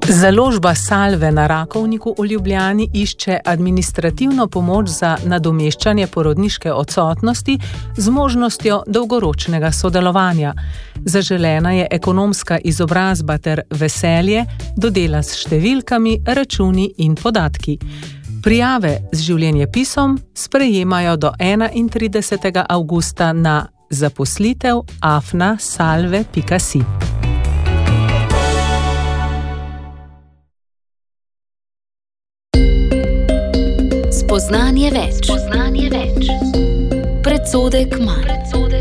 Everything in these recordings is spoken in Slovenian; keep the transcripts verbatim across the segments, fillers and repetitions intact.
Založba Salve na Rakovniku v Ljubljani išče administrativno pomoč za nadomeščanje porodniške odsotnosti z možnostjo dolgoročnega sodelovanja. Zaželena je ekonomska izobrazba ter veselje do dela s številkami, računi in podatki. Prijave z življenjepisom sprejemajo do enaintridesetega avgusta na zaposlitev afna salve pika si. Spoznanje več. Spoznanje več. Predsodek manj.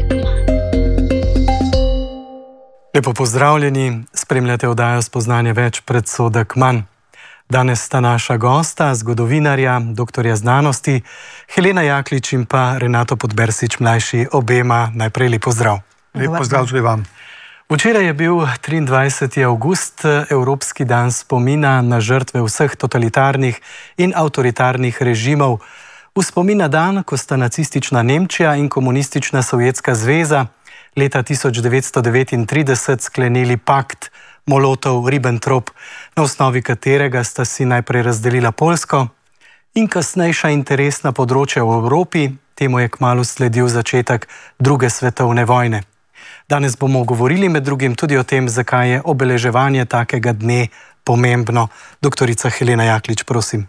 Lepo pozdravljeni, spremljate oddajo Spoznanje več, predsodek manj. Danes sta naša gosta, zgodovinarja, doktorja znanosti, Helena Jaklič in pa Renato Podbersič mlajši, obema najprej lep pozdrav. Lep pozdrav tudi vam. Včeraj je bil triindvajseti avgust, Evropski dan spomina na žrtve vseh totalitarnih in avtoritarnih režimov. V spomin na dan, ko sta nacistična Nemčija in komunistična Sovjetska zveza leta tisoč devetsto devetintrideset sklenili pakt Molotov-Ribbentrop, na osnovi katerega sta si najprej razdelila Poljsko in kasnejša interesna področja v Evropi, temu je kmalu sledil začetek druge svetovne vojne. Danes bomo govorili med drugim tudi o tem, zakaj je obeleževanje takega dne pomembno. Doktorica Helena Jaklič, prosim.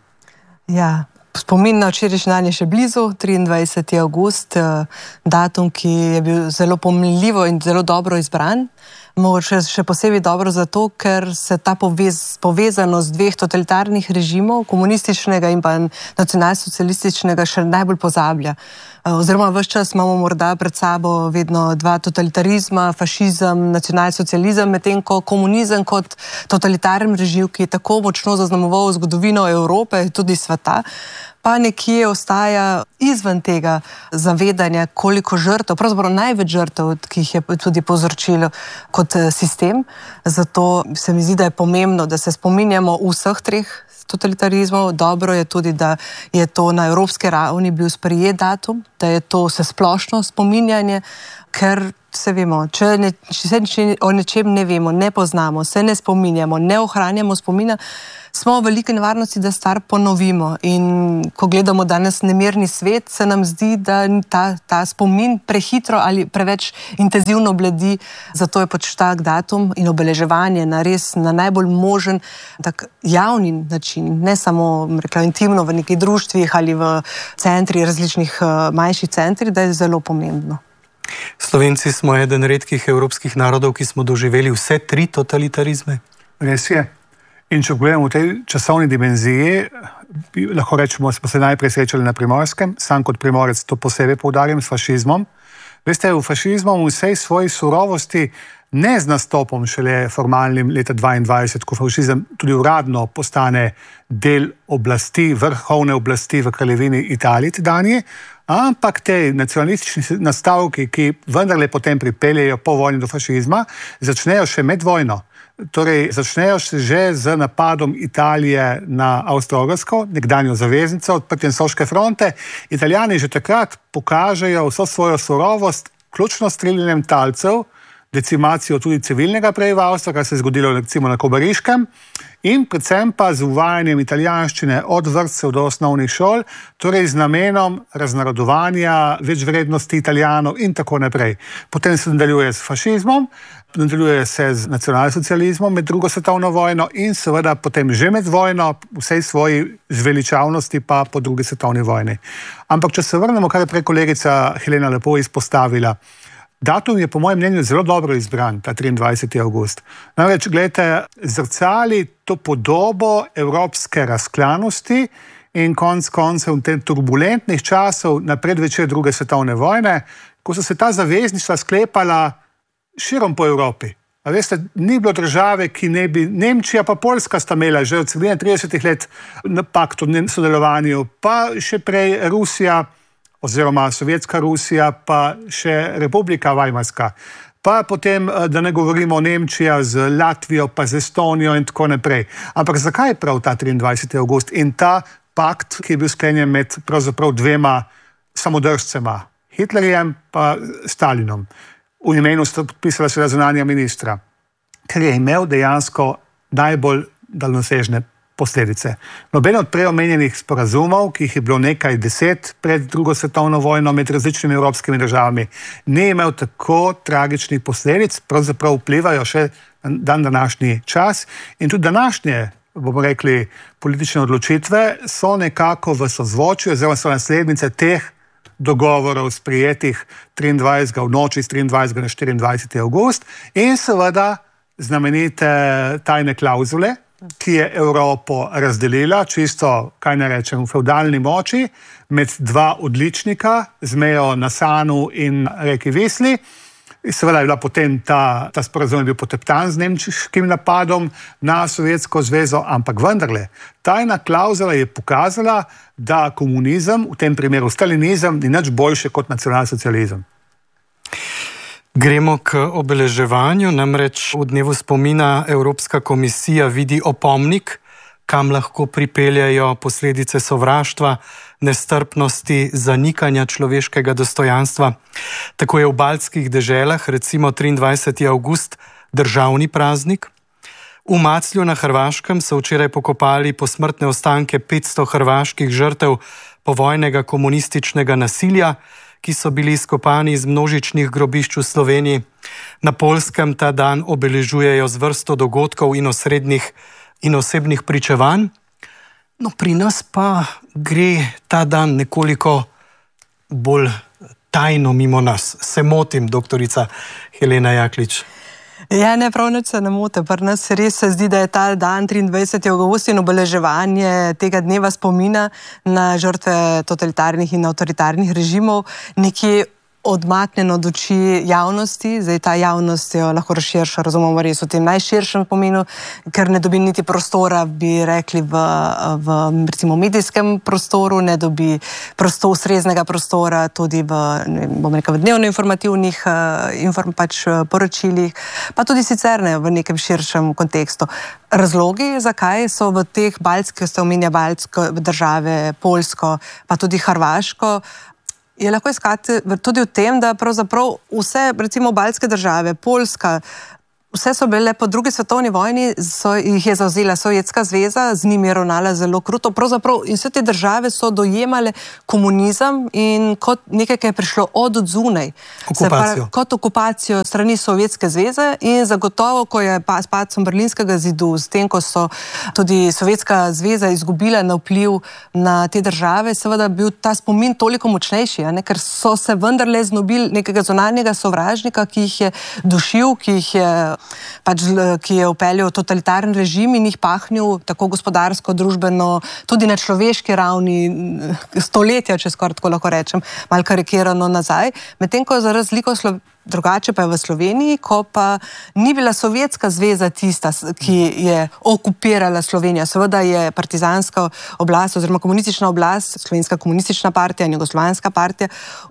Ja, spomin na včerajšnji dan je še blizu, triindvajseti avgust, datum, ki je bil zelo pomenljivo in zelo dobro izbran. Mogoče še posebej dobro zato, ker se ta povez, povezanost dveh totalitarnih režimov, komunističnega in pa nacionalsocialističnega, še najbolj pozablja. Oziroma ves čas imamo morda pred sabo vedno dva totalitarizma, fašizem, nacionalsocializem, medtem ko komunizem kot totalitarni režim, ki je tako močno zaznamoval zgodovino Evrope, tudi sveta, pa nekje ostaja izven tega zavedanja, koliko žrtev, pravzaprav največ žrtev, ki jih je tudi povzročilo kot sistem. Zato se mi zdi, da je pomembno, da se spominjamo vseh treh totalitarizmov. Dobro je tudi, da je to na evropske ravni bil sprejet datum, da je to vse splošno spominjanje, ker se vemo, če, ne, če se o nečem ne vemo, ne poznamo, se ne spominjamo, ne ohranjamo spomina, smo v veliki nevarnosti, da stvar ponovimo. In ko gledamo danes nemirni svet, se nam zdi, da ta, ta spomin prehitro ali preveč intenzivno bledi. Zato je pač tak datum in obeleževanje na res na najbolj možen tak javni način, ne samo rekla, intimno v nekih društvih ali v centri, različnih manjših centrih, da je zelo pomembno. Slovenci smo eden redkih evropskih narodov, ki smo doživeli vse tri totalitarizme. Res je. In če gledamo v tej časovni dimenziji, lahko rečemo, smo se najprej srečali na Primorskem, sam kot Primorec to posebej poudarjam, s fašizmom. Veste, v fašizmu v vsej svoji surovosti, ne z nastopom šele formalnim leta dvaindvajset, ko fašizem tudi uradno postane del oblasti, vrhovne oblasti v kraljevini Italiji tedanje, ampak te nacionalistični nastavki, ki vendarle potem pripeljejo po vojni do fašizma, začnejo še med vojno. Torej, začnejo se že z napadom Italije na Avstro-Ogrsko, nekdanjo zaveznico, odprtjem Soške fronte. Italijani že takrat pokažejo vso svojo surovost, ključno streljanjem talcev, decimacijo tudi civilnega prebivalstva, kar se je zgodilo recimo na Kobariškem, in predvsem pa z uvajanjem italijanščine od vrtcev do osnovnih šol, torej z namenom raznarodovanja, večvrednosti Italijanov in tako naprej. Potem se nadaljuje s fašizmom, nadaljuje se z nacionalsocializmom med drugo svetovno vojno in seveda potem že med vojno, vsej svoji zveličavnosti pa po drugi svetovni vojni. Ampak če se vrnemo, kar je prej kolegica Helena lepo izpostavila, datum je po mojem mnenju zelo dobro izbran, ta triindvajseti avgust. Namreč, gledajte, zrcali to podobo evropske razklanosti in konc koncev te turbulentnih časov na predvečer druge svetovne vojne, ko so se ta zavezništva sklepala širom po Evropi. A veste, ni bilo države, ki ne bi... Nemčija pa Poljska sta imela že od sredine tridesetih let na paktu o sodelovanju, pa še prej Rusija, oziroma Sovjetska Rusija, pa še Republika Vajmarska. Pa potem, da ne govorimo o Nemčiji z Latvijo, pa z Estonijo in tako naprej. Ampak zakaj prav ta triindvajseti avgust in ta pakt, ki je bil sklenjen med pravzaprav dvema samodržcema, Hitlerjem pa Stalinom? V imenu sta podpisala se zunanja ministra, ker je imel dejansko najbolj daljnosežne posledice. Noben od prej omenjenih sporazumov, ki jih je bilo nekaj deset pred drugo svetovno vojno med različnimi evropskimi državami, ni imel tako tragičnih posledic, pravzaprav vplivajo še dan današnji čas in tudi današnje, bomo rekli, politične odločitve so nekako v sozvočju, oziroma so naslednice teh dogovorov sprijetih triindvajsetega v noči s triindvajsetega na štiriindvajseti avgust in seveda znamenite tajne klauzule, ki je Evropo razdelila, čisto, kaj ne rečem, v fevdalni moči, med dva odličnika, z mejo na Sanu in reki Visli. Seveda je bila potem ta, ta sporazum bil poteptan z nemškim napadom na Sovjetsko zvezo, ampak vendarle, tajna klauzula je pokazala, da komunizem, v tem primeru stalinizem, ni nič boljše kot nacionalsocializem. Gremo k obeleževanju, namreč v dnevu spomina Evropska komisija vidi opomnik, kam lahko pripeljajo posledice sovraštva, nestrpnosti, zanikanja človeškega dostojanstva. Tako je v baltskih deželah, recimo triindvajseti avgust, državni praznik. V Maclju na Hrvaškem so včeraj pokopali posmrtne ostanke petsto hrvaških žrtev povojnega komunističnega nasilja, ki so bili izkopani iz množičnih grobišč v Sloveniji. Na Poljskem ta dan obeležujejo z vrsto dogodkov in osrednjih in osebnih pričevanj. No, pri nas pa gre ta dan nekoliko bolj tajno mimo nas. Se motim, doktorica Helena Jaklič? Ja, ne, prav nič se ne mote. Pri nas res se zdi, da je ta dan triindvajseti avgust in obeleževanje tega dneva spomina na žrtve totalitarnih in avtoritarnih režimov nekje odmaknjeno od oči javnosti. Zdaj ta javnost jo lahko razširša, razumemo res v tem najširšem pomenu, ker ne dobi niti prostora, bi rekli, v, v recimo medijskem prostoru, ne dobi prostor, ustreznega prostora tudi v, ne, bom rekel, v dnevno-informativnih inform, pač, poročilih, pa tudi sicer ne v nekem širšem kontekstu. Razlogi, zakaj so v teh baltskih, ste omenja baltske države, Poljsko, pa tudi Hrvaško, je lahko iskati tudi v tem, da pravzaprav vse, recimo baltske države, Poljska, vse so bile po drugi svetovni vojni, so jih je zavzela Sovjetska zveza, z njimi je ravnala zelo kruto, pravzaprav in vse te države so dojemale komunizem in kot nekaj, ki je prišlo od odzunaj. Okupacijo. Pravi, kot okupacijo strani Sovjetske zveze in zagotovo, ko je pa, s padcem Berlinskega zidu, s tem, ko so tudi Sovjetska zveza izgubila na vpliv na te države, seveda bil ta spomin toliko močnejši, a ne, ker so se vendarle znobili nekega zunanjega sovražnika, ki jih je dušil, ki jih je pač, ki je upeljal totalitarni režim in jih pahnil tako gospodarsko, družbeno, tudi na človeški ravni stoletja, če skoraj tako lahko rečem, malo karikirano nazaj. Medtem ko za razliko drugače pa je v Sloveniji, ko pa ni bila Sovjetska zveza tista, ki je okupirala Slovenijo. Seveda je partizanska oblast oziroma komunistična oblast, Slovenska komunistična partija in Jugoslovanska partija,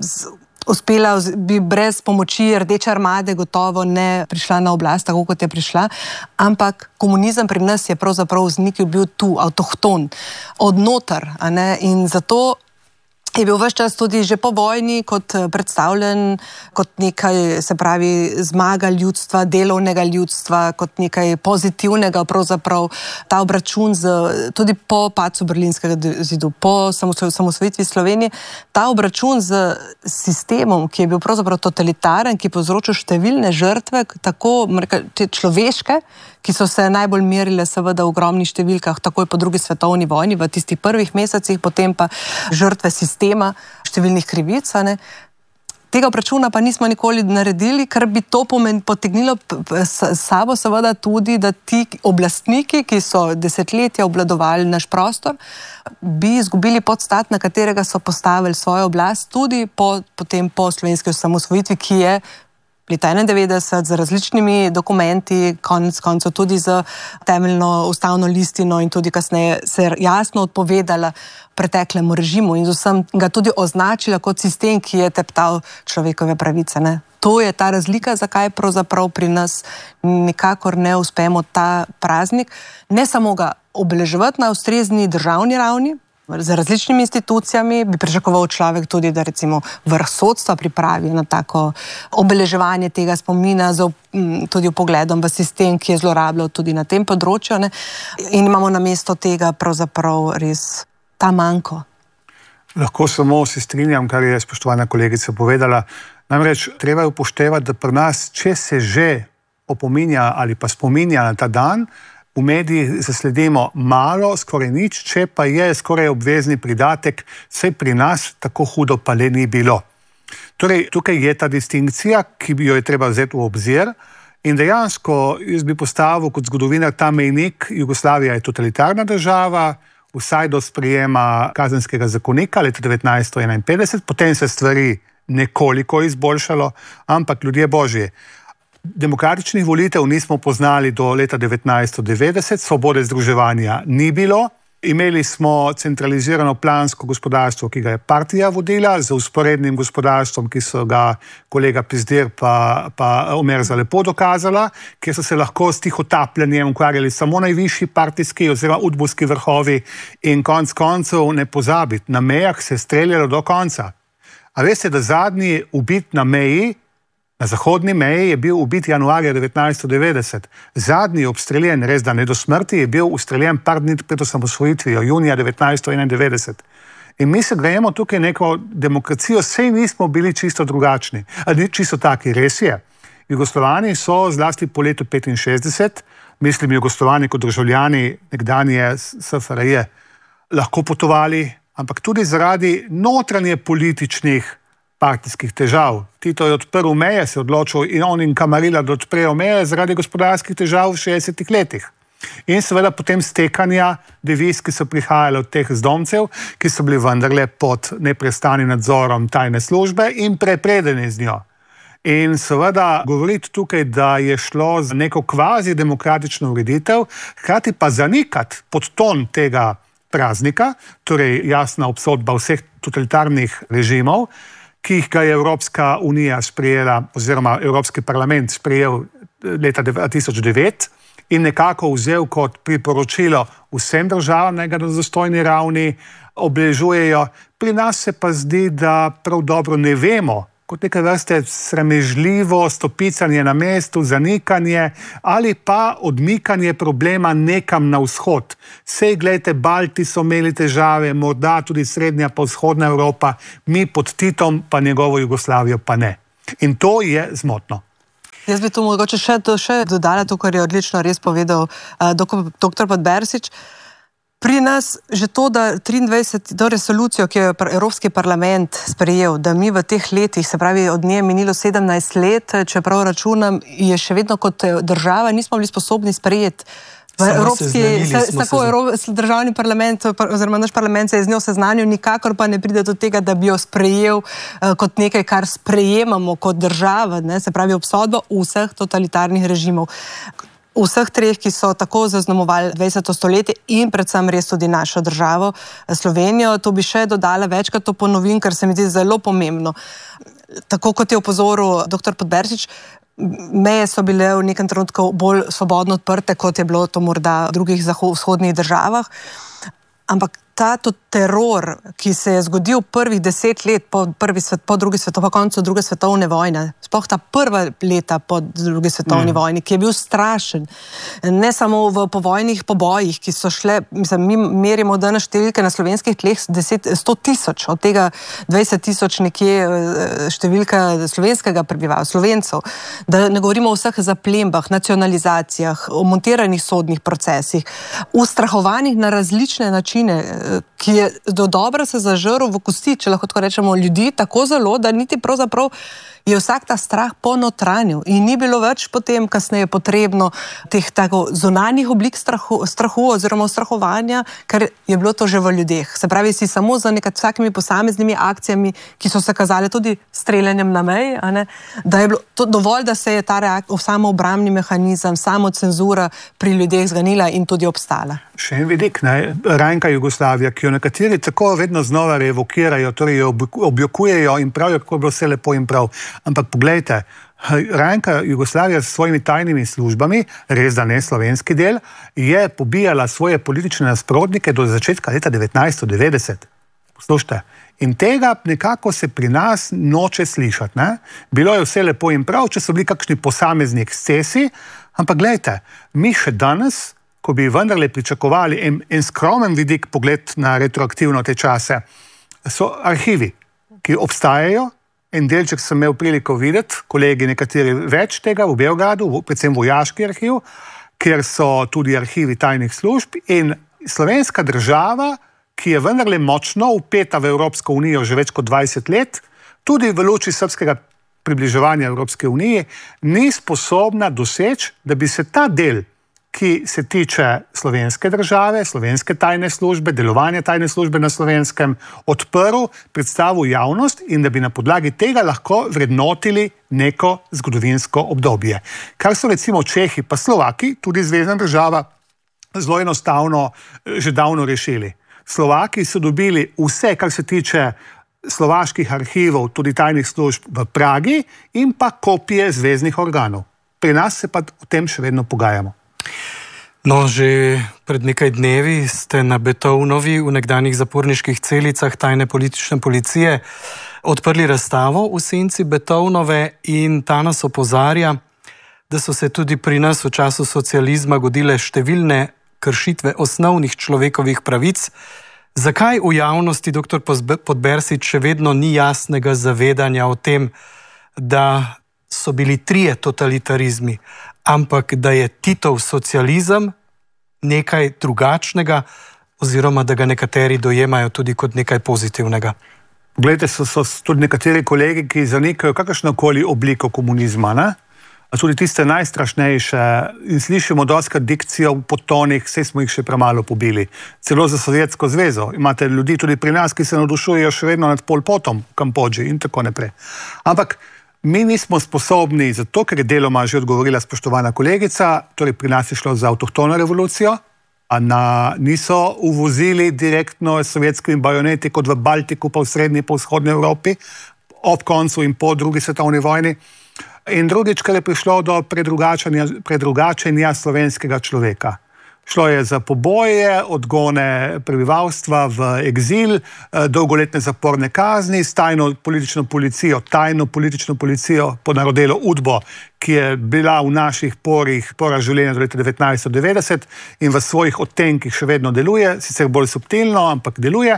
uspela bi brez pomoči Rdeče armade gotovo ne prišla na oblast, tako kot je prišla, ampak komunizem pri nas je pravzaprav vzniknil bil tu, avtohton, odnotar, a ne, in zato je bil ves čas tudi že po vojni kot predstavljen kot nekaj, se pravi, zmaga ljudstva, delovnega ljudstva, kot nekaj pozitivnega, pravzaprav ta obračun z, tudi po padcu Berlinskega zidu, po samosvojitvi Slovenije, ta obračun z sistemom, ki je bil pravzaprav totalitaren, ki je povzročil številne žrtve, tako te človeške, ki so se najbolj merile seveda v ogromnih številkah takoj po drugi svetovni vojni, v tistih prvih mesecih, potem pa žrtve sistema, številnih krivic. Ne. Tega obračuna pa nismo nikoli naredili, ker bi to pomen, potegnilo s sabo seveda tudi, da ti oblastniki, ki so desetletja obvladovali naš prostor, bi izgubili podstat, na katerega so postavili svojo oblast, tudi po, potem po slovenski osamosvojitvi, ki je leta enaindevetdeset z različnimi dokumenti, konec koncev tudi z temeljno ustavno listino in tudi kasneje se jasno odpovedala preteklemu režimu in vsem ga tudi označila kot sistem, ki je teptal človekove pravice. Ne. To je ta razlika, zakaj pravzaprav pri nas nikakor ne uspemo ta praznik, ne samo ga obeleževati na ustrezni državni ravni, z različnimi institucijami, bi pričakoval človek tudi, da recimo vrh sodstva pripravi na tako obeleževanje tega spomina z tudi vpogledom v sistem, ki je zlorabljal tudi na tem področju, ne? In imamo namesto tega pravzaprav res ta manko. Lahko samo se strinjam, kar je spoštovana kolegica povedala. Namreč treba je upoštevati, da pri nas, če se že opominja ali pa spominja na ta dan, v medijih zasledimo malo, skoraj nič, če pa je skoraj obvezni pridatek, saj pri nas tako hudo pa le ni bilo. Torej, tukaj je ta distinkcija, ki bi jo je treba vzeti v obzir in dejansko jaz bi postavil kot zgodovinar ta mejnik, Jugoslavija je totalitarna država, vsaj do sprejema kazenskega zakonika leta devetnajststo enainpetdeset, potem se stvari nekoliko izboljšalo, ampak ljudje božji, demokratičnih volitev nismo poznali do leta devetnajststo devetdeset, svobode združevanja ni bilo, imeli smo centralizirano plansko gospodarstvo, ki ga je partija vodila, z usporednim gospodarstvom, ki so ga kolega Pizdir pa, pa Omerza lepo dokazala, kjer so se lahko s tihotapljenjem ukvarjali samo najvišji partijski oziroma udbovski vrhovi in konc koncev ne pozabiti, na mejah se je streljalo do konca. A veste, da zadnji ubit na meji, na zahodni meji je bil ubit januarja devetnajststo devetdeset. Zadnji obstreljen, res da ne do smrti, je bil ustreljen par dni pred osamosvojitvijo, junija devetnajststo enaindevetdeset. In mi se grejemo tukaj neko demokracijo, sej nismo bili čisto drugačni. Ali čisto taki, res je. Jugoslovani so zlasti po letu petinšestdeset, mislim Jugoslovani kot državljani nekdanje S F R J, lahko potovali, ampak tudi zaradi notranje političnih partijskih težav. Tito je odprl meje, se odločil in on in Kamarila, da odprejo meje zaradi gospodarskih težav v šestdesetih letih. In seveda potem stekanja deviz, ki so prihajali od teh zdomcev, ki so bili vendarle pod neprestanim nadzorom tajne službe in prepredeni z njo. In seveda govoriti tukaj, da je šlo za neko kvazi demokratično ureditev, hkrati pa zanikati podton tega praznika, torej jasna obsodba vseh totalitarnih režimov, ki jih ga je Evropska unija sprejela, oziroma Evropski parlament sprejel leta dva tisoč devet in nekako vzel kot priporočilo vsem državam, naj ga na dostojni ravni obeležujejo. Pri nas se pa zdi, da prav dobro ne vemo, kot neke vrste sramežljivo stopicanje na mestu, zanikanje ali pa odmikanje problema nekam na vzhod. Sej, gledajte, Balti so imeli težave, morda tudi srednja pa vzhodna Evropa, mi pod Titom pa njegovo Jugoslavijo pa ne. In to je zmotno. Jaz bi tu mogoče še, še dodala to, kar je odlično res povedal uh, doktor Podbersič. Pri nas že to, da triindvajset, to resolucijo, ki jo je Evropski parlament sprejel, da mi v teh letih, se pravi od nje minilo sedemnajst let, čeprav računam, je še vedno kot država nismo bili sposobni sprejeti. V Evropski, se, tako se... državni parlament oziroma naš parlament se je z njo seznanil, nikakor pa ne pride do tega, da bi jo sprejel uh, kot nekaj, kar sprejemamo kot država, ne, se pravi obsodbo vseh totalitarnih režimov. Vseh treh, ki so tako zaznamovali dvajseto stoletje in predvsem res tudi našo državo, Slovenijo. To bi še dodala, večkrat to ponovim, ker se mi zdi zelo pomembno. Tako kot je opozoril doktor Podbersič, meje so bile v nekem trenutku bolj svobodno odprte, kot je bilo to morda v drugih vzhodnih državah. Ampak ta teror, ki se je zgodil prvih deset let po, prvi svet, po, drugi svet, po koncu druge svetovne vojne, sploh ta prva leta po drugi svetovni mm. vojni, ki je bil strašen, ne samo v povojnih pobojih, ki so šle, mislim, mi merimo danes številke na slovenskih tleh deset, sto tisoč, od tega dvajset tisoč nekje številka slovenskega prebivalstva, Slovencev, da ne govorimo o vseh zaplembah, nacionalizacijah, o montiranih sodnih procesih, ustrahovanih na različne načine, ki je do dobra se zažrl v kosti, če lahko tako rečemo, ljudi tako zelo, da niti pravzaprav je vsak ta strah ponotranil in ni bilo več potem kasneje potrebno teh tako zunanjih oblik strahu, strahu oziroma strahovanja, ker je bilo to že v ljudeh. Se pravi, si samo za nekaj vsakimi posameznimi akcijami, ki so se kazale tudi streljanjem na meji, a ne, da je bilo to dovolj, da se je ta reak, samoobrambni mehanizem, samocenzura pri ljudeh zganila in tudi obstala. Še en vidik, ne, rajnka Jugoslavija, ki jo nekateri tako vedno znova revokirajo, torej jo objokujejo in pravijo, kako je bilo vse lepo in prav. Ampak poglejte, Rajnka Jugoslavija s svojimi tajnimi službami, res da ne slovenski del, je pobijala svoje politične nasprotnike do začetka leta devetnajststo devetdeset. Poslušajte. In tega nekako se pri nas noče slišati. Ne? Bilo je vse lepo in prav, če so bili kakšni posamezni ekscesi, ampak gledajte, mi še danes, ko bi vendarle pričakovali en, en skromen vidik pogled na retroaktivno te čase, so arhivi, ki obstajajo. En delček sem imel priliko videti, kolegi nekateri več tega v Beogradu, predvsem vojaški arhiv, kjer so tudi arhivi tajnih služb in slovenska država, ki je vendarle močno vpeta v Evropsko unijo že več kot dvajset let, tudi v luči srbskega približevanja Evropske unije, ni sposobna doseči, da bi se ta del, ki se tiče slovenske države, slovenske tajne službe, delovanja tajne službe na slovenskem, odprl, predstavil javnost in da bi na podlagi tega lahko vrednotili neko zgodovinsko obdobje. Kar so recimo Čehi pa Slovaki, tudi zvezna država, zelo enostavno že davno rešili. Slovaki so dobili vse, kar se tiče slovaških arhivov, tudi tajnih služb v Pragi in pa kopije zveznih organov. Pri nas se pa o tem še vedno pogajamo. No, že pred nekaj dnevi ste na Beethovnovi v nekdanjih zaporniških celicah tajne politične policije odprli razstavo v senci Beethovnove in ta nas opozarja, da so se tudi pri nas v času socializma godile številne kršitve osnovnih človekovih pravic. Zakaj v javnosti, doktor Podbersič, še vedno ni jasnega zavedanja o tem, da so bili trije totalitarizmi, ampak da je Titov socializem nekaj drugačnega oziroma da ga nekateri dojemajo tudi kot nekaj pozitivnega? Poglejte, so, so tudi nekateri kolegi, ki zanikajo kakršnokoli obliko komunizma, ne? A tudi tiste najstrašnejše in slišimo doskrat dikcijo v podtonih, vse smo jih še premalo pobili. Celo za Sovjetsko zvezo. Imate ljudi tudi pri nas, ki se navdušujejo še vedno nad Pol Potom v Kambodži in tako naprej. Ampak mi nismo sposobni, zato ker je deloma že odgovorila spoštovana kolegica, torej pri nas je šlo za avtohtono revolucijo, a na, niso uvozili direktno sovjetskimi bajoneti kot v Baltiku, pa v srednji, pa v vzhodni Evropi, ob koncu in po drugi svetovni vojni. In drugič, ker je prišlo do predrugačenja, predrugačenja slovenskega človeka. Šlo je za poboje, odgone prebivalstva v exil, dolgoletne zaporne kazni, s tajno politično policijo, tajno politično policijo pod narodelo Udbo, ki je bila v naših porih pora življenja do leta devetnajststo devetdeset in v svojih odtenkih še vedno deluje, sicer bolj subtilno, ampak deluje.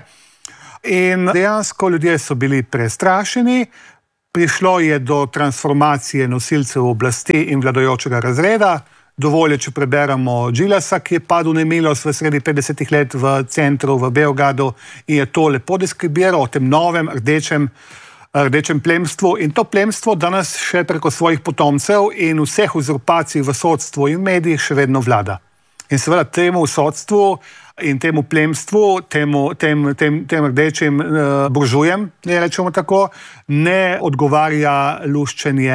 In dejansko ljudje so bili prestrašeni. Prišlo je do transformacije nosilcev oblasti in vladajočega razreda. Dovolj je, če preberemo Džilasa, ki je padel nemilost v sredi petdesetih let v centru v Beogradu in je to lepo deskribiral o tem novem rdečem, rdečem plemstvu. In to plemstvo danes še preko svojih potomcev in vseh uzurpacij v sodstvu in medijih še vedno vlada. In seveda temu sodstvu in temu plemstvu, temu, tem, tem, tem rdečim uh, buržujem, ne rečemo tako, ne odgovarja luščenje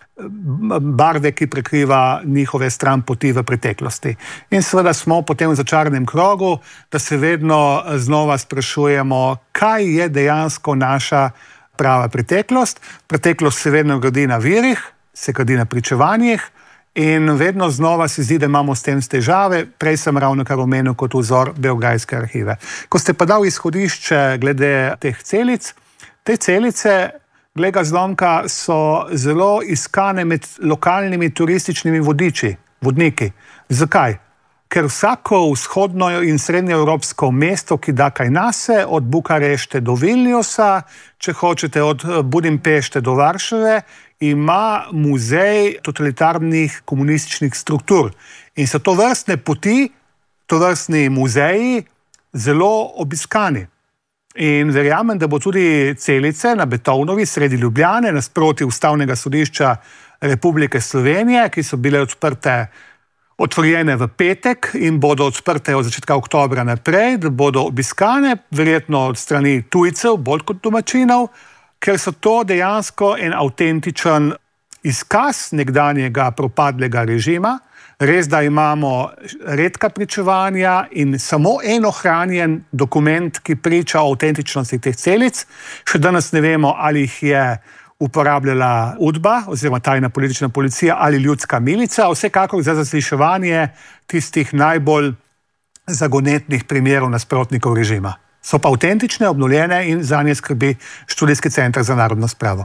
barve, ki prekriva njihove stranpoti v preteklosti. In seveda smo potem v začaranem krogu, da se vedno znova sprašujemo, kaj je dejansko naša prava preteklost. Preteklost se vedno gradi na virih, se gradi na pričevanjih, in vedno znova se zdi, da imamo s tem težave. Prej sem ravno kar omenil kot vzor beograjske arhive. Ko ste pa dal izhodišče glede teh celic, te celice, glede ga zlomka, so zelo iskane med lokalnimi turističnimi vodiči, vodniki. Zakaj? Ker vsako vzhodno in srednjeevropsko mesto, ki da kaj nase, od Bukarešte do Vilniusa, če hočete od Budimpešte do Varšave, ima muzej totalitarnih komunističnih struktur. In so to vrstne poti, to vrstni muzeji zelo obiskani. In verjamem, da bo tudi celice na Beethovnovi sredi Ljubljane, nasproti Ustavnega sodišča Republike Slovenije, ki so bile odprte otvorjene v petek in bodo odprte od začetka oktobra naprej, da bodo obiskane, verjetno od strani tujcev, bolj kot domačinov, ker so to dejansko en avtentičen izkaz nekdanjega propadlega režima. Res, da imamo redka pričevanja in samo en ohranjen dokument, ki priča o avtentičnosti teh celic. Še danes ne vemo, ali jih je uporabljala UDBA oziroma tajna politična policija ali ljudska milica, vsekakor za zasliševanje tistih najbolj zagonetnih primerov nasprotnikov režima. So pa avtentične, obnovljene in za nje skrbi Študijski center za narodno spravo.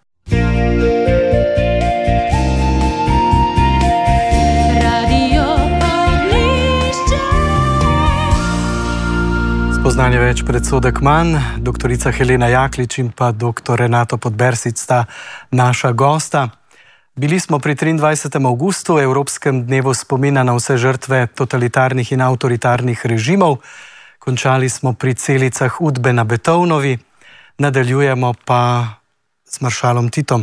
Spoznanje več, predsodek manj. Doktorica Helena Jaklič in pa doktor Renato Podbersič sta naša gosta. Bili smo pri triindvajsetem avgustu, Evropskem dnevu spomina na vse žrtve totalitarnih in avtoritarnih režimov. Končali smo pri celicah UDBE na Beethovnovi, nadaljujemo pa z maršalom Titom.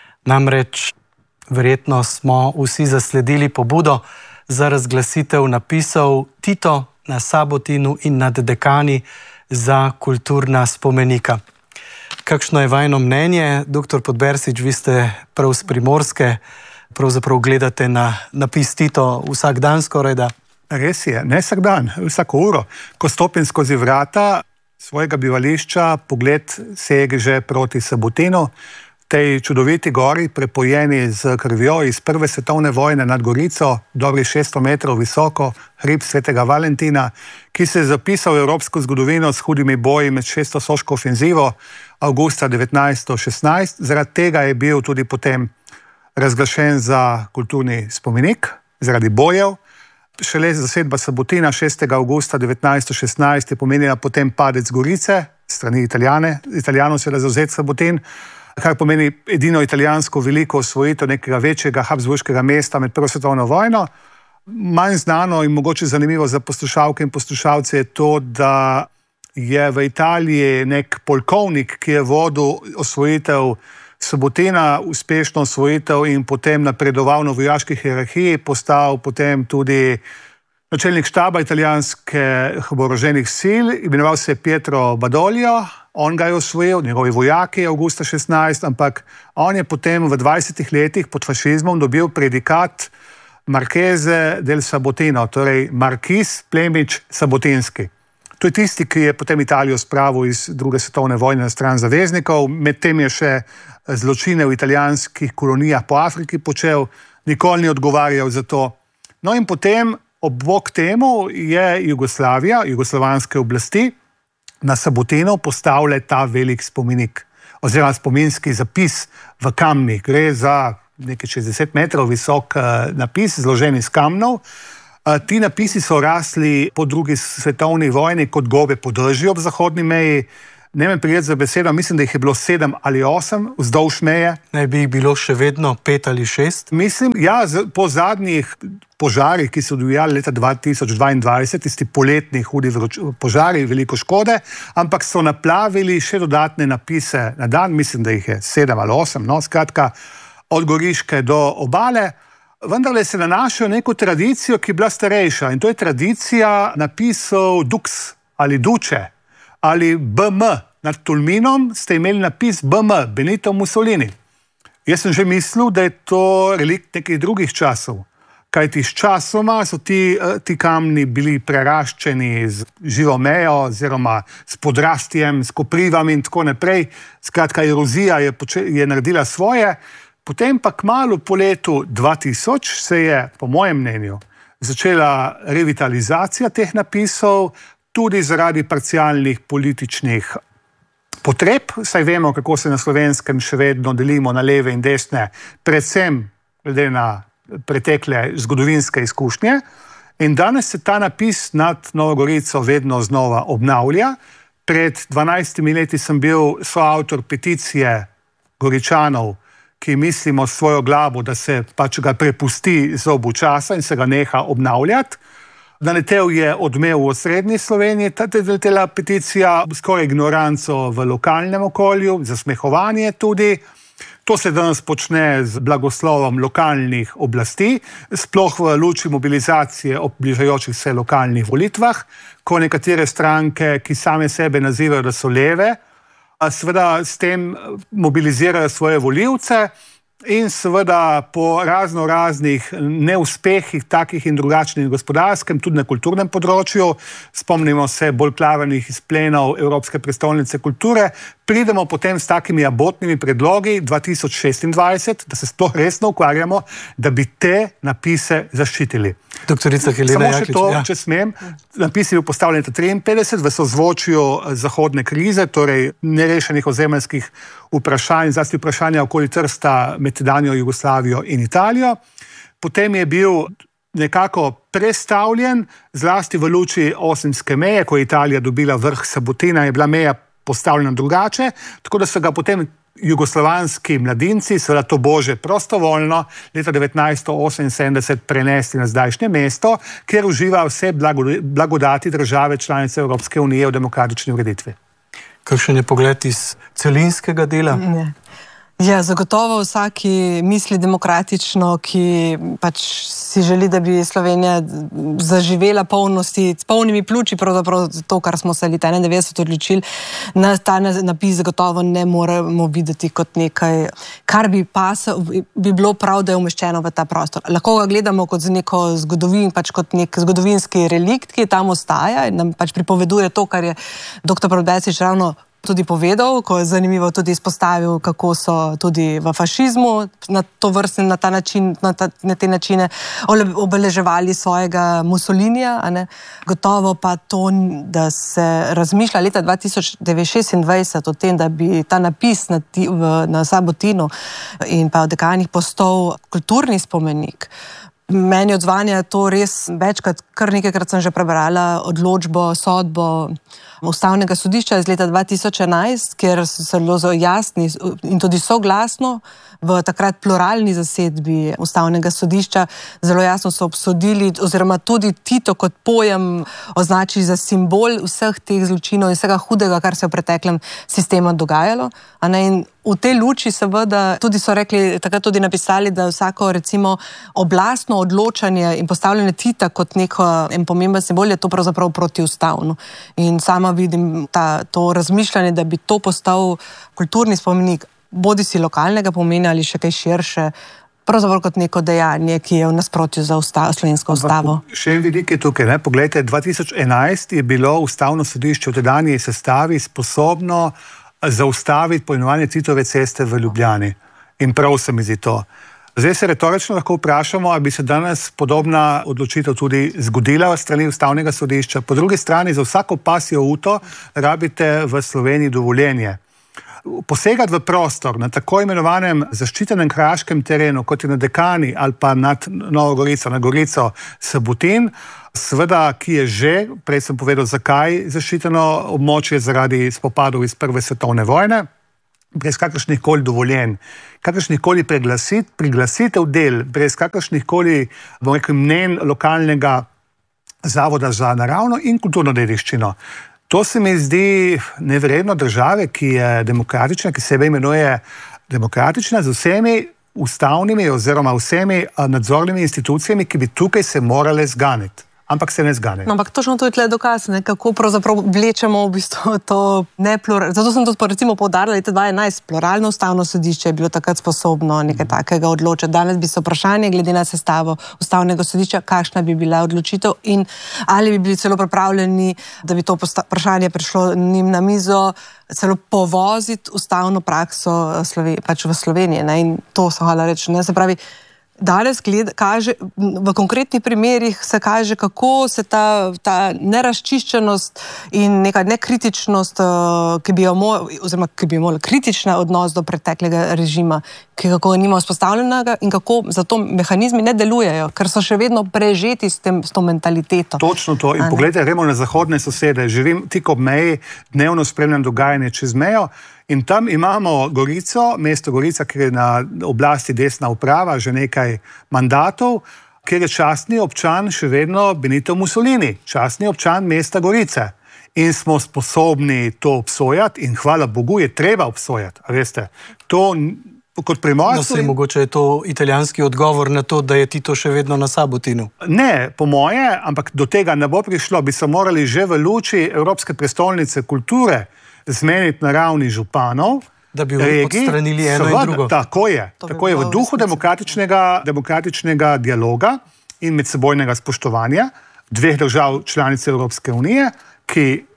Namreč verjetno smo vsi zasledili pobudo za razglasitev napisov Tito na Sabotinu in nad Dekani za kulturna spomenika. Kakšno je vajno mnenje? Doktor Podbersič, vi ste prav z Primorske, pravzaprav gledate na napis Tito vsak dan skoraj da. Res je, ne vsak dan, vsako uro. Ko stopim skozi vrata svojega bivališča, pogled seže proti Sabotinu, tej čudoviti gori, prepojeni z krvjo iz prve svetovne vojne nad Gorico, dobrih šeststo metrov visoko, hrib svetega Valentina, ki se je zapisal v evropsko zgodovino s hudimi boji med šesto soško ofenzivo avgusta devetnajststo šestnajst. Zaradi tega je bil tudi potem razglašen za kulturni spomenik, zaradi bojev. Šele zasedba Sabotina šestega avgusta devetnajststo šestnajst je pomenila potem padec Gorice, strani Italijane, Italijanov se je zavzet Sabotin, kar pomeni edino italijansko veliko osvojitev nekega večjega habsburškega mesta med prvo svetovno vojno. Manj znano in mogoče zanimivo za poslušalke in poslušalce je to, da je v Italiji nek polkovnik, ki je vodil osvojitev Sabotina, uspešno osvojitev in potem napredoval na vojaški hierarhiji, postal potem tudi načelnik štaba italijanskih oboroženih sil, imenoval se je Pietro Badoglio. On ga je osvojil, njegovi vojaki avgusta šestnajst, ampak on je potem v dvajsetih letih pod fašizmom dobil predikat Marchese del Sabotino, torej markiz, plemič Sabotinski. To je tisti, ki je potem Italijo spravil iz druge svetovne vojne na stran zaveznikov, medtem je še zločine v italijanskih kolonijah po Afriki počel, nikoli ni odgovarjal za to. No in potem ob bok temu je Jugoslavija, jugoslovanske oblasti, na Sabotinu postavlja ta velik spomenik, oziroma spominski zapis v kamnih. Gre za nekaj šestdeset metrov visok napis, zložen iz kamnov. Ti napisi so rasli po drugi svetovni vojni kot gobe po drži ob zahodni meji. Ne me prijeti za besedo, mislim, da jih je bilo sedem ali osem vzdolž meje. Ne bi jih bilo še vedno pet ali šest? Mislim, ja, po zadnjih požarih, ki so divjali leta dva tisoč dvaindvajset, tisti poletni hudi požari, veliko škode, ampak so naplavili še dodatne napise na dan, mislim, da jih je sedem ali osem, no, skratka, od Goriške do obale. Vendarle se nanašajo neko tradicijo, ki je bila starejša, in to je tradicija napisov Dux ali Duce ali B M. Nad Tolminom ste imeli napis B M, Benito Mussolini. Jaz sem že mislil, da je to relikt nekih drugih časov, kajti s časoma so ti, ti kamni bili preraščeni z živo mejo oziroma s podrastjem, s koprivami in tako naprej. Skratka, erozija je, je naredila svoje. Potem pa kmalu po letu dva tisoč se je, po mojem mnenju, začela revitalizacija teh napisov, tudi zaradi parcialnih političnih potreb. Saj vemo, kako se na Slovenskem še vedno delimo na leve in desne, predvsem glede na pretekle zgodovinske izkušnje. In danes se ta napis nad Novo Gorico vedno znova obnavlja. Pred dvanajstimi leti sem bil soavtor peticije Goričanov, ki mislimo svojo glavo, da se pač ga prepusti zobu časa in se ga neha obnavljati. Naletel je odmev v osrednji Sloveniji, ta peticija, skoraj ignoranco v lokalnem okolju, zasmehovanje tudi. To se danes počne z blagoslovom lokalnih oblasti, sploh v luči mobilizacije ob bližajočih se lokalnih volitvah, ko nekatere stranke, ki same sebe nazivajo, da so leve, seveda s tem mobilizirajo svoje volivce in seveda po razno raznih neuspehih, takih in drugačnih gospodarskem, tudi na kulturnem področju, spomnimo se bolj plavanih izplenov Evropske prestolnice kulture, pridemo potem s takimi abotnimi predlogi dva tisoč šestindvajset, da se sploh resno ukvarjamo, da bi te napise zaščitili. Doktorica Helena Jakič. Samo še to, ja. če smem, napis je bil postavljen leta triinpetdeset v sozvočju zahodne krize, torej nerešenih ozemeljskih vprašanj, zlasti vprašanja okoli Trsta med tedanjo Jugoslavijo in Italijo. Potem je bil nekako prestavljen, zlasti v luči Osimske meje, ko je Italija dobila vrh Sabotina, je bila meja postavljena drugače, tako da so ga potem jugoslovanski mladinci, seveda to bože prostovoljno, leta devetnajststo oseminsedemdeset prenesli na zdajšnje mesto, kjer uživa vse blagodati države članice Evropske unije v demokratični ureditvi. Kakšen je pogled iz celinskega dela? Ne. Ja, zagotovo vsaki misli demokratično, ki pač si želi, da bi Slovenija zaživela polnosti, s polnimi pljuči, pravzaprav to, kar smo se leta enaindevetdeset odločili, na ta napis zagotovo ne moremo videti kot nekaj, kar bi pasal, bi bilo prav, da je umeščeno v ta prostor. Lahko ga gledamo kot neko zgodovin, pač kot nek zgodovinski relikt, ki tam ostaja in nam pač pripoveduje to, kar je doktor Predbesič ravno tudi povedal, ko je zanimivo tudi izpostavil, kako so tudi v fašizmu na to vrstne, na ta način, na, ta, na te načine obeleževali svojega Mussolinija, a ne. Gotovo pa to, da se razmišlja leta dva tisoč šestindvajset o tem, da bi ta napis na, ti, v, na Sabotinu in pa v Dekanih postal kulturni spomenik. Meni odzvanja to res večkrat, kar nekajkrat sem že prebrala odločbo, sodbo Ustavnega sodišča iz leta dva tisoč enajst, kjer so zelo jasni in tudi soglasno v takrat pluralni zasedbi Ustavnega sodišča zelo jasno so obsodili, oziroma tudi Tito kot pojem označi za simbol vseh teh zločinov in vsega hudega, kar se je v preteklem sistemu dogajalo. A ne, in v tej luči seveda tudi so rekli, takrat tudi napisali, da vsako recimo oblastno odločanje in postavljanje Tita kot neko en pomemben simbol je to pravzaprav protiustavno. In sama vidim ta, to razmišljanje, da bi to postal kulturni spomenik, bodi si lokalnega pomena ali še kaj širše, pravzaprav kot neko dejanje, ki je v nasprotju za ustav, slovensko ustavo. Še en vidik je tukaj, ne? Poglejte, dva tisoč enajst je bilo Ustavno sodišče v tedanji sestavi sposobno zaustaviti poimenovanje Titove ceste v Ljubljani. In prav se mi zdi to. Zdaj se retorično lahko vprašamo, ali bi se danes podobna odločitev tudi zgodila v strani Ustavnega sodišča. Po drugi strani, za vsako pasjo uto rabite v Sloveniji dovoljenje. Posegati v prostor na tako imenovanem zaščitenem kraškem terenu, kot je na Dekani ali pa nad Novo Gorico, na Gorico Sabotin, seveda, ki je že, prej sem povedal, zakaj zaščiteno območje zaradi spopadov iz Prve svetovne vojne, brez kakršnih koli dovoljenj, kakršnih koli priglasit, priglasitev del, brez kakršnih koli, bom rekel, mnen lokalnega zavoda za naravno in kulturno dediščino. To se mi zdi nevredno države, ki je demokratična, ki sebe imenuje demokratična, z vsemi ustavnimi oziroma vsemi nadzornimi institucijami, ki bi tukaj se morale zganiti. Ampak se ne zgane. No, ampak točno to je tle dokaz, ne, kako pravzaprav vlečemo v bistvu to nepluralno. Zato sem to recimo poudarila, leta dva tisoč enajst pluralno Ustavno sodišče je bilo takrat sposobno nekaj takega odločiti. Danes bi se vprašanje glede na sestavo Ustavnega sodišča, kakšna bi bila odločitev in ali bi bili celo pripravljeni, da bi to vprašanje prišlo njim na mizo, celo povoziti ustavno prakso Slove, pač v Sloveniji. Ne, in to so hala reči. Ne, se pravi, danes gled, kaže, v konkretnih primerih se kaže, kako se ta, ta nerazčiščenost in neka nekritičnost, ki bi jo oziroma ki bi imela kritična odnos do preteklega režima, ki kako nima vzpostavljenega in kako zato mehanizmi ne delujejo, ker so še vedno prežeti s, tem, s to mentaliteto. Točno to. In pogledajte, gremo na zahodne sosede. Živim tik ob meji, dnevno spremljam dogajanje čez mejo. In tam imamo Gorico, mesto Gorica, kjer je na oblasti desna uprava že nekaj mandatov, kjer je častni občan še vedno Benito Mussolini, častni občan mesta Gorice. In smo sposobni to obsojati in hvala Bogu je treba obsojati. A veste, to kot Primorci... No, sej, mogoče je to italijanski odgovor na to, da je Tito še vedno na Sabotinu. Ne, po moje, ampak do tega ne bo prišlo, bi se morali že v luči Evropske prestolnice kulture zmeniti na ravni županov, da bi odstranili eno in drugo. Tako je. Tako je v duhu demokratičnega, demokratičnega dialoga in medsebojnega spoštovanja dveh držav članic Evropske unije, ki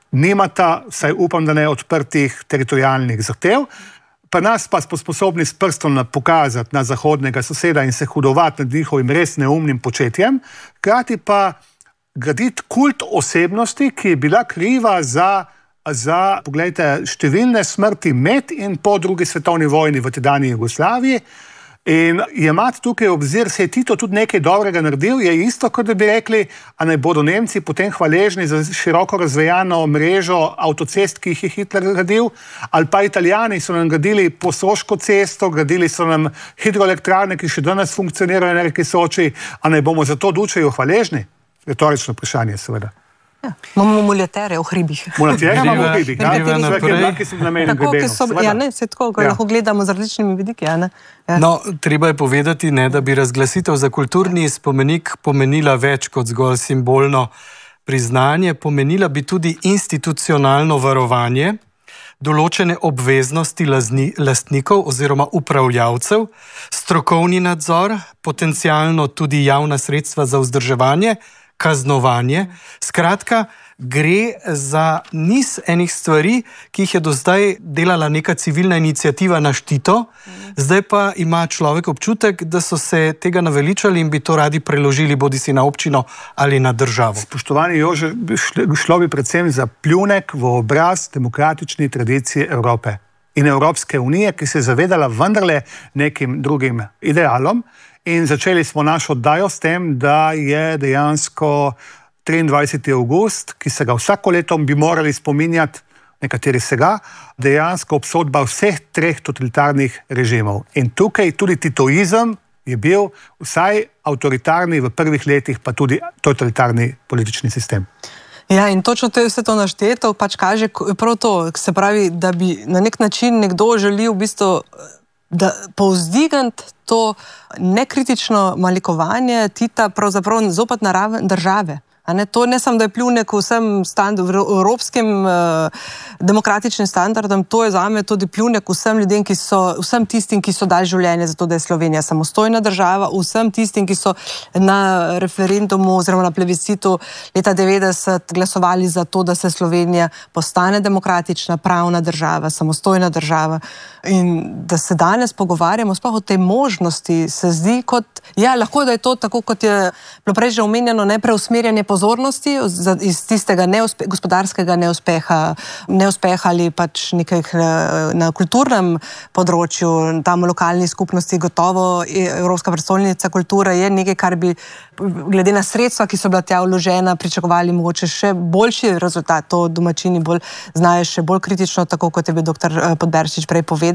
nimata, vsaj upam, da ne, odprtih teritorijalnih zahtev. Pa nas pa smo sposobni s prstom pokazati na zahodnega soseda in se hudovati nad njihovim res neumnim početjem, hkrati pa graditi kult osebnosti, ki je bila kriva za, za poglejte, številne smrti med in po drugi svetovni vojni v tedanji Jugoslaviji. In imati tukaj obzir, se je Tito tudi nekaj dobrega naredil, je isto, kot da bi rekli, a naj bodo Nemci potem hvaležni za široko razvejano mrežo avtocest, ki jih je Hitler gradil, ali pa Italijani so nam gradili Posoško cesto, gradili so nam hidroelektrarne, ki še danes funkcionirajo na reki Soči, a naj bomo za to Dučeju hvaležni? Retorično vprašanje, seveda. Ja. Imamo muljatere v hribih. Muljatere imamo v hribih, ja. Tako, ki so, ja, ne, se tako, ko ja. lahko gledamo z različnimi vidiki, ja, ne. Ja. No, treba je povedati, ne, da bi razglasitev za kulturni spomenik pomenila več kot zgolj simbolno priznanje, pomenila bi tudi institucionalno varovanje, določene obveznosti lazni, lastnikov oziroma upravljavcev, strokovni nadzor, potencialno tudi javna sredstva za vzdrževanje, kaznovanje. Skratka, gre za niz enih stvari, ki jih je do zdaj delala neka civilna iniciativa na štito, zdaj pa ima človek občutek, da so se tega naveličali in bi to radi preložili bodisi na občino ali na državo. Spoštovani Jože, šlo bi predvsem za pljunek v obraz demokratični tradiciji Evrope in Evropske unije, ki se je zavedala vendarle nekim drugim idealom. In začeli smo našo oddajo s tem, da je dejansko triindvajseti avgust, ki se ga vsako leto bi morali spominjati, nekateri se ga, dejansko obsodba vseh treh totalitarnih režimov. In tukaj tudi titoizem je bil vsaj avtoritarni v prvih letih, pa tudi totalitarni politični sistem. Ja, in točno to je vse to našteto, pač kaže prav to, se pravi, da bi na nek način nekdo želel v bistvu da povzdigant to nekritično malikovanje Tita pravzaprav zopet na raven države. A ne, to ne samo, da je pljunek vsem standard, evropskim uh, demokratičnim standardom, to je zame tudi pljunek vsem ljudem, ki so, vsem tistim, ki so dali življenje za to, da je Slovenija samostojna država, vsem tistim, ki so na referendumu oziroma na plebiscitu leta devetdeset glasovali za to, da se Slovenija postane demokratična, pravna država, samostojna država. In da se danes pogovarjamo sploh o tej možnosti, se zdi kot, ja, lahko da je to tako, kot je bilo prej že omenjeno, ne preusmerjanje pozornosti iz tistega neuspe, gospodarskega neuspeha, neuspeha ali pač nekaj na kulturnem področju, tam v lokalni skupnosti gotovo Evropska prestolnica kulture je nekaj, kar bi glede na sredstva, ki so bila tja vložena, pričakovali mogoče še boljši rezultat, to domačini bolj znajo še bolj kritično, tako kot je bil doktor Podberčič prej povedati.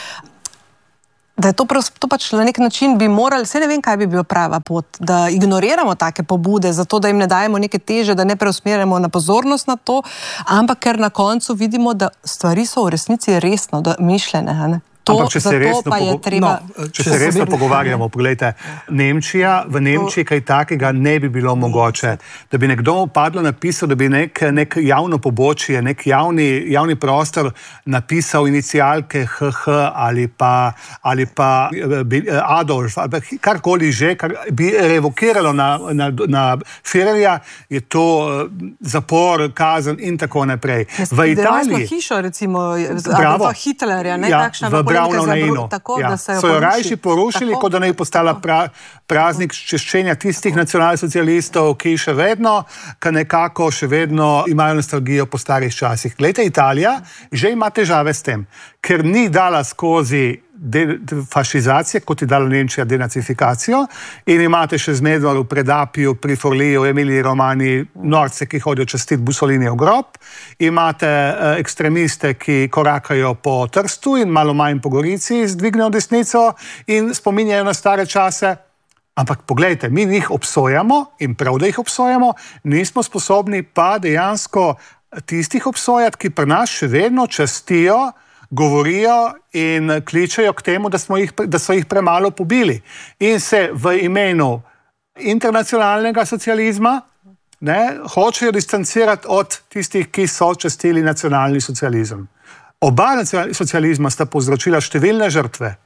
Da je to, to pač na nek način bi morali, se ne vem, kaj bi bila prava pot, da ignoriramo take pobude, zato da jim ne dajemo neke teže, da ne preusmerjamo na pozornost na to, ampak ker na koncu vidimo, da stvari so v resnici resno mišljene, ne? To, Ampak, če se resno, pogo treba... no, če se resno pogovarjamo, pogledajte, Nemčija, v Nemčiji kaj takega ne bi bilo mogoče, da bi nekdo upadlo napisal, da bi nek, nek javno pobočje, nek javni, javni prostor napisal inicialke H H ali pa, ali pa Adolf, ali pa karkoli že, kar bi revokiralo na, na, na Führerja, je to zapor, kazen in tako naprej. V Italiji... hišo, recimo, Adolfa Hitlerja, ne, ja, takšna Bravno na eno. Ja. So, so jo rajši porušili, tako, kot da ne bi postala pra, praznik češčenja tistih nacionalsocialistov, ki še vedno, ki nekako še vedno imajo nostalgijo po starih časih. Glejte, Italija že ima težave s tem, ker ni dala skozi fašizacije, kot je dala Nemčija denacifikacijo, in imate še zmedvar v Predapiju, pri Forliju, Emiliji Romani, norce, ki hodijo častiti Mussolinijev grob, imate uh, ekstremiste, ki korakajo po Trstu in malo manj po Gorici, zdvignejo desnico in spominjajo na stare čase. Ampak poglejte, mi jih obsojamo in prav, da jih obsojamo, nismo sposobni pa dejansko tistih obsojati, ki pri nas še vedno častijo, govorijo in kličejo k temu, da, smo jih, da so jih premalo pobili. In se v imenu internacionalnega socializma ne, hočejo distancirati od tistih, ki so častili nacionalni socializem. Oba nacionalni socializma sta povzročila številne žrtve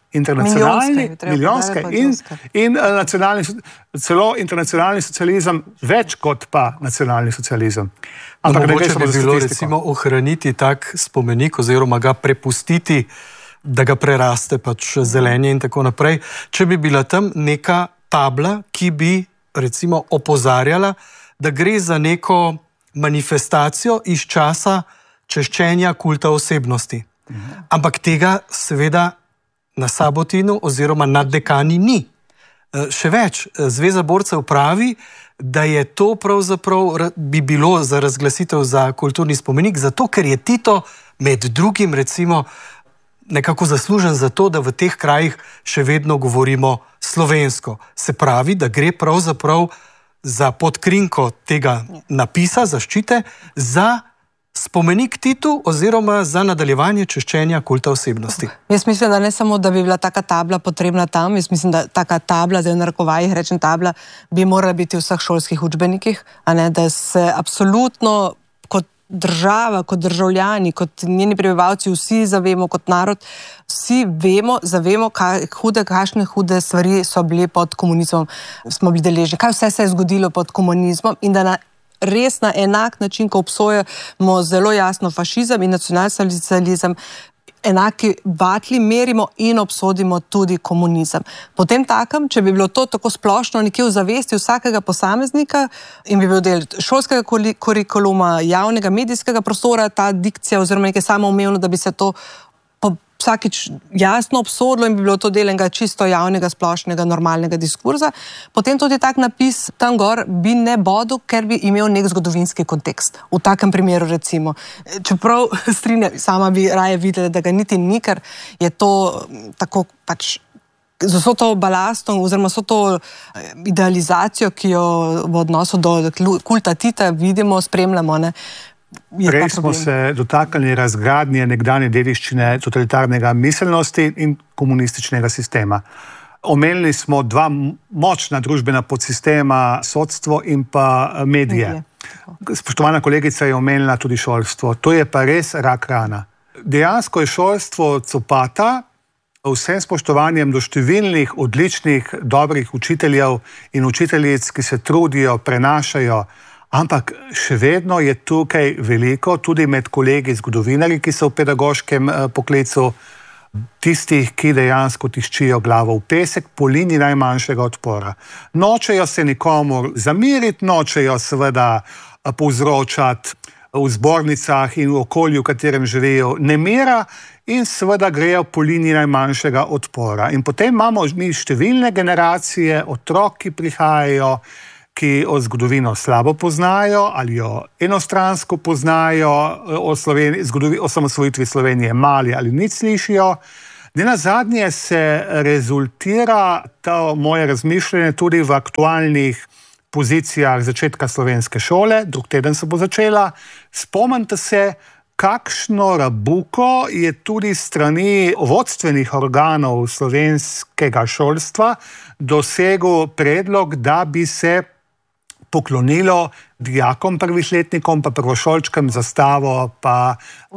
internacionalni, milijonske in, in nacionalni, celo internacionalni socializem, več kot pa nacionalni socializem. Ampak no, mogoče bi bilo recimo ohraniti tak spomenik oziroma ga prepustiti, da ga preraste pač zelenje in tako naprej, če bi bila tam neka tabla, ki bi recimo opozarjala, da gre za neko manifestacijo iz časa češčenja kulta osebnosti. Mhm. Ampak tega seveda na Sabotinu oziroma na dekani ni. Še več, Zveza borcev pravi, da je to pravzaprav bi bilo za razglasitev za kulturni spomenik, zato ker je Tito med drugim recimo nekako zaslužen za to, da v teh krajih še vedno govorimo slovensko. Se pravi, da gre pravzaprav za podkrinko tega napisa, zaščite, za spomenik Titu oziroma za nadaljevanje češčenja kulta osebnosti. Jaz mislim, da ne samo, da bi bila taka tabla potrebna tam, jaz mislim, da taka tabla, zdaj v narekovajih rečem tabla, bi morala biti v vseh šolskih učbenikih, a ne, da se absolutno kot država, kot državljani, kot njeni prebivalci, vsi zavemo, kot narod, vsi vemo, zavemo, kaj, hude, kakšne hude stvari so bile pod komunizmom, smo bili deležni, kaj vse se je zgodilo pod komunizmom in da na res na enak način, ko obsojamo zelo jasno fašizem in nacionalsocializem, enaki vatli merimo in obsodimo tudi komunizem. Potem takem, če bi bilo to tako splošno nekje v zavesti vsakega posameznika in bi bil del šolskega kurikuluma, javnega medijskega prostora, ta dikcija oziroma nekaj samoumevno, da bi se to vsakič jasno obsodilo in bi bilo to del enega čisto javnega, splošnega, normalnega diskurza, potem tudi tak napis tam gor bi ne bodel, ker bi imel nek zgodovinski kontekst. V takem primeru recimo. Čeprav strinjam, sama bi raje videla, da ga niti ni, ker je to tako pač z vso to balastom oziroma vso to idealizacijo, ki jo v odnosu do kulta Tita vidimo, spremljamo, ne. Prej smo se dotaknili razgradnje nekdanje dediščine totalitarnega miselnosti in komunističnega sistema. Omenili smo dva močna družbena podsistema, sodstvo in pa medije. Spoštovana kolegica je omenila tudi šolstvo. To je pa res rak rana. Dejansko je šolstvo copata, vsem spoštovanjem do številnih odličnih, dobrih učiteljev in učiteljic, ki se trudijo, prenašajo. Ampak še vedno je tukaj veliko, tudi med kolegi zgodovinarji, ki so v pedagoškem poklicu, tistih, ki dejansko tiščijo glavo v pesek po liniji najmanjšega odpora. Nočejo se nikomur zamiriti, nočejo seveda povzročati v zbornicah in v okolju, v katerem živijo, nemira in seveda grejo po liniji najmanjšega odpora. In potem imamo mi številne generacije otrok, ki prihajajo, ki o zgodovino slabo poznajo ali jo enostransko poznajo, o, o osamosvojitvi Slovenije mali ali nič slišijo. Nenazadnje se rezultira to moje razmišljanje tudi v aktualnih pozicijah začetka slovenske šole, drug teden se bo začela. Spomnite se, kakšno rabuko je tudi strani vodstvenih organov slovenskega šolstva dosegel predlog, da bi se poklonilo dijakom prvih letnikom, pa prvošolčkem zastavo, pa